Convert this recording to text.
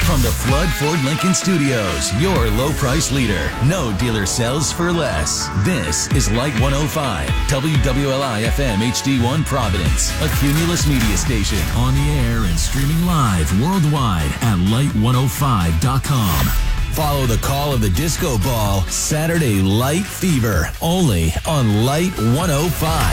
From the Flood Ford Lincoln Studios, your low price leader. No dealer sells for less. This is Light 105, WWLI FM HD1 Providence, a Cumulus media station. On the air and streaming live worldwide at light105.com. Follow the call of the disco ball, Saturday Light Fever, only on Light 105.